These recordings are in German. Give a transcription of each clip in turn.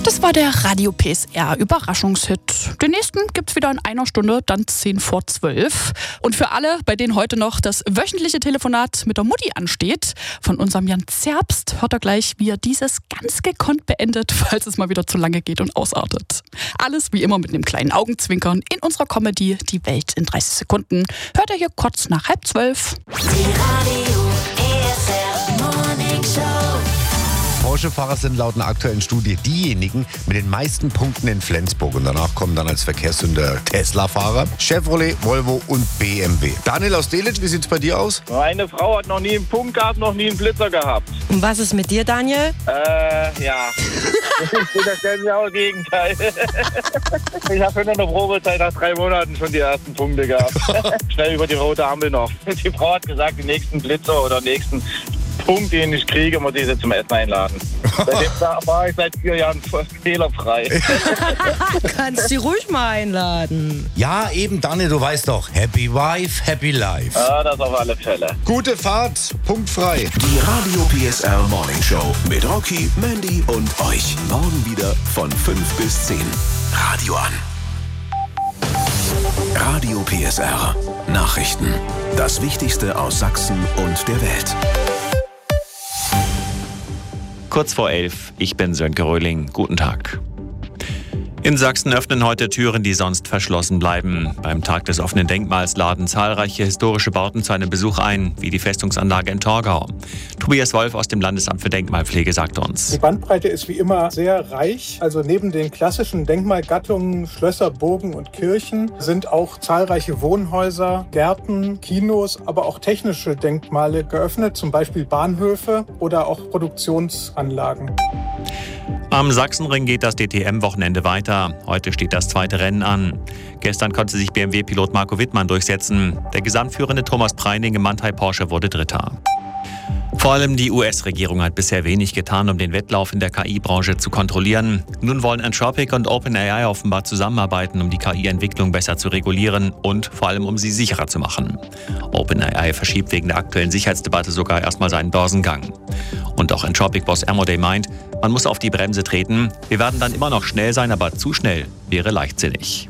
Das war der Radio PSR Überraschungshit. Den nächsten gibt's wieder in einer Stunde, dann 10:10. Und für alle, bei denen heute noch das wöchentliche Telefonat mit der Mutti ansteht, von unserem Jan Zerbst, hört er gleich, wie er dieses ganz gekonnt beendet, falls es mal wieder zu lange geht und ausartet. Alles wie immer mit einem kleinen Augenzwinkern in unserer Comedy Die Welt in 30 Sekunden. Hört er hier kurz nach 11:30. Die Radio PSR Morning Show. Porsche-Fahrer sind laut einer aktuellen Studie diejenigen mit den meisten Punkten in Flensburg. Und danach kommen dann als Verkehrssünder Tesla-Fahrer, Chevrolet, Volvo und BMW. Daniel aus Delitzsch, wie sieht's bei dir aus? Meine Frau hat noch nie einen Punkt gehabt, noch nie einen Blitzer gehabt. Und was ist mit dir, Daniel? Ja. Ich bin das genaue Gegenteil. Ich habe nur eine Probezeit nach 3 Monaten schon die ersten Punkte gehabt. Schnell über die rote Ampel noch. Die Frau hat gesagt, den nächsten Blitzer oder nächsten Punkt, den ich kriege, muss ich sie zum Essen einladen. Seitdem war ich seit 4 Jahren fehlerfrei. Kannst sie ruhig mal einladen. Ja, eben, Daniel, du weißt doch. Happy Wife, Happy Life. Ja, das auf alle Fälle. Gute Fahrt, punktfrei. Die Radio PSR Morning Show mit Rocky, Mandy und euch. Morgen wieder von 5 bis 10. Radio an. Radio PSR. Nachrichten. Das Wichtigste aus Sachsen und der Welt. Kurz vor 11, ich bin Sönke Röhling. Guten Tag. In Sachsen öffnen heute Türen, die sonst verschlossen bleiben. Beim Tag des offenen Denkmals laden zahlreiche historische Bauten zu einem Besuch ein, wie die Festungsanlage in Torgau. Tobias Wolf aus dem Landesamt für Denkmalpflege sagt uns. Die Bandbreite ist wie immer sehr reich. Also neben den klassischen Denkmalgattungen Schlösser, Burgen und Kirchen sind auch zahlreiche Wohnhäuser, Gärten, Kinos, aber auch technische Denkmale geöffnet, zum Beispiel Bahnhöfe oder auch Produktionsanlagen. Am Sachsenring geht das DTM-Wochenende weiter. Heute steht das zweite Rennen an. Gestern konnte sich BMW-Pilot Marco Wittmann durchsetzen. Der gesamtführende Thomas Preining im Manthey Porsche wurde Dritter. Vor allem die US-Regierung hat bisher wenig getan, um den Wettlauf in der KI-Branche zu kontrollieren. Nun wollen Anthropic und OpenAI offenbar zusammenarbeiten, um die KI-Entwicklung besser zu regulieren und vor allem, um sie sicherer zu machen. OpenAI verschiebt wegen der aktuellen Sicherheitsdebatte sogar erstmal seinen Börsengang. Und auch Anthropic-Boss Amodei meint, man muss auf die Bremse treten. Wir werden dann immer noch schnell sein, aber zu schnell wäre leichtsinnig.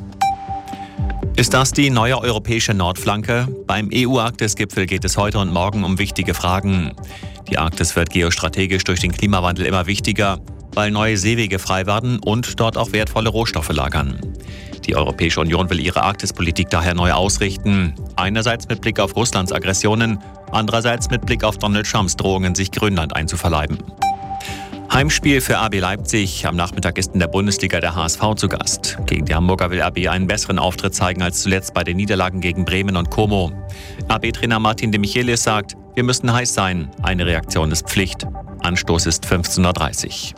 Ist das die neue europäische Nordflanke? Beim EU-Arktis-Gipfel geht es heute und morgen um wichtige Fragen. Die Arktis wird geostrategisch durch den Klimawandel immer wichtiger, weil neue Seewege frei werden und dort auch wertvolle Rohstoffe lagern. Die Europäische Union will ihre Arktispolitik daher neu ausrichten. Einerseits mit Blick auf Russlands Aggressionen, andererseits mit Blick auf Donald Trumps Drohungen, sich Grönland einzuverleiben. Heimspiel für RB Leipzig. Am Nachmittag ist in der Bundesliga der HSV zu Gast. Gegen die Hamburger will RB einen besseren Auftritt zeigen als zuletzt bei den Niederlagen gegen Bremen und Como. RB-Trainer Martin de Michelis sagt, wir müssen heiß sein. Eine Reaktion ist Pflicht. Anstoß ist 15:30 Uhr.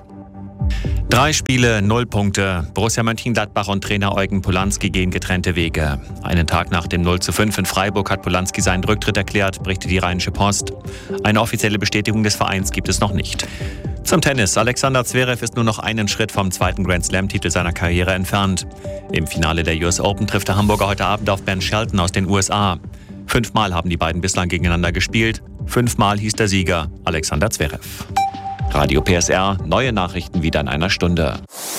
3 Spiele, 0 Punkte. Borussia Mönchengladbach und Trainer Eugen Polanski gehen getrennte Wege. Einen Tag nach dem 0:5 in Freiburg hat Polanski seinen Rücktritt erklärt, berichtet die Rheinische Post. Eine offizielle Bestätigung des Vereins gibt es noch nicht. Zum Tennis. Alexander Zverev ist nur noch einen Schritt vom zweiten Grand-Slam-Titel seiner Karriere entfernt. Im Finale der US Open trifft der Hamburger heute Abend auf Ben Shelton aus den USA. 5-mal haben die beiden bislang gegeneinander gespielt. 5-mal hieß der Sieger Alexander Zverev. Radio PSR, neue Nachrichten wieder in einer Stunde.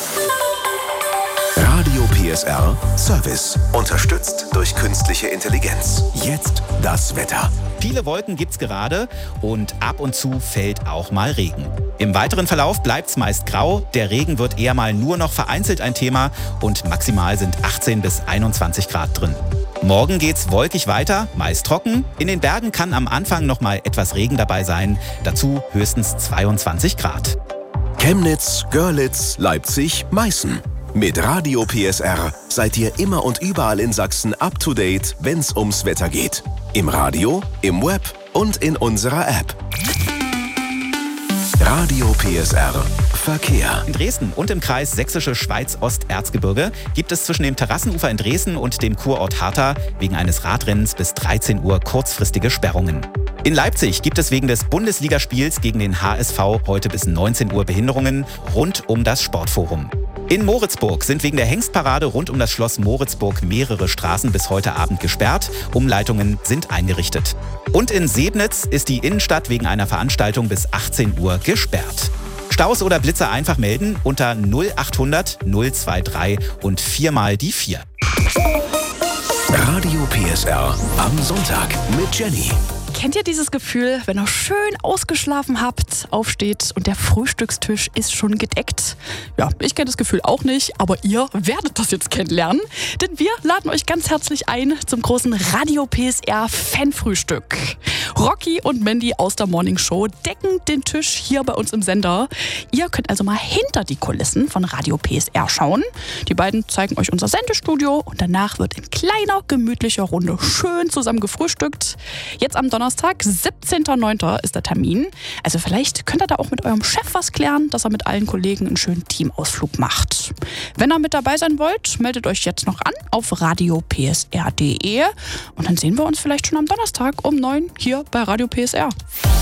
Radio PSR Service. Unterstützt durch künstliche Intelligenz. Jetzt das Wetter. Viele Wolken gibt's gerade und ab und zu fällt auch mal Regen. Im weiteren Verlauf bleibt's meist grau. Der Regen wird eher mal nur noch vereinzelt ein Thema und maximal sind 18 bis 21 Grad drin. Morgen geht's wolkig weiter, meist trocken. In den Bergen kann am Anfang noch mal etwas Regen dabei sein. Dazu höchstens 22 Grad. Chemnitz, Görlitz, Leipzig, Meißen. Mit Radio PSR seid ihr immer und überall in Sachsen up to date, wenn's ums Wetter geht. Im Radio, im Web und in unserer App. Radio PSR Verkehr. In Dresden und im Kreis Sächsische Schweiz-Ost-Erzgebirge gibt es zwischen dem Terrassenufer in Dresden und dem Kurort Hartha wegen eines Radrennens bis 13 Uhr kurzfristige Sperrungen. In Leipzig gibt es wegen des Bundesligaspiels gegen den HSV heute bis 19 Uhr Behinderungen rund um das Sportforum. In Moritzburg sind wegen der Hengstparade rund um das Schloss Moritzburg mehrere Straßen bis heute Abend gesperrt. Umleitungen sind eingerichtet. Und in Sebnitz ist die Innenstadt wegen einer Veranstaltung bis 18 Uhr gesperrt. Staus oder Blitzer einfach melden unter 0800 023 und 4 mal die 4. Radio PSR am Sonntag mit Jenny. Kennt ihr dieses Gefühl, wenn ihr schön ausgeschlafen habt, aufsteht und der Frühstückstisch ist schon gedeckt? Ja, ich kenne das Gefühl auch nicht, aber ihr werdet das jetzt kennenlernen. Denn wir laden euch ganz herzlich ein zum großen Radio PSR Fanfrühstück. Rocky und Mandy aus der Morning Show decken den Tisch hier bei uns im Sender. Ihr könnt also mal hinter die Kulissen von Radio PSR schauen. Die beiden zeigen euch unser Sendestudio und danach wird in kleiner, gemütlicher Runde schön zusammen gefrühstückt. Jetzt am Donnerstag, 17.09. ist der Termin. Also vielleicht könnt ihr da auch mit eurem Chef was klären, dass er mit allen Kollegen einen schönen Teamausflug macht. Wenn ihr mit dabei sein wollt, meldet euch jetzt noch an auf radiopsr.de und dann sehen wir uns vielleicht schon am Donnerstag um 9 hier bei Radio PSR.